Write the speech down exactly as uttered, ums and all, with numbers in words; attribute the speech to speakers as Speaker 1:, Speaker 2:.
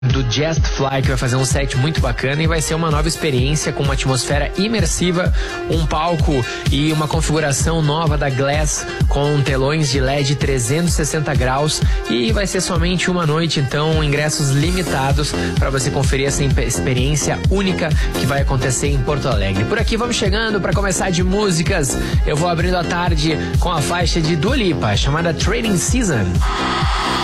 Speaker 1: do Just Fly, que vai fazer um set muito bacana e vai ser uma nova experiência com uma atmosfera imersiva, um palco e uma configuração nova da Glass com telões de L E D trezentos e sessenta graus, e vai ser somente uma noite, então ingressos limitados para você conferir essa experiência única que vai acontecer em Porto Alegre. Por aqui vamos chegando para começar de músicas. Eu vou abrindo a tarde com a faixa de Dua Lipa chamada Training Season.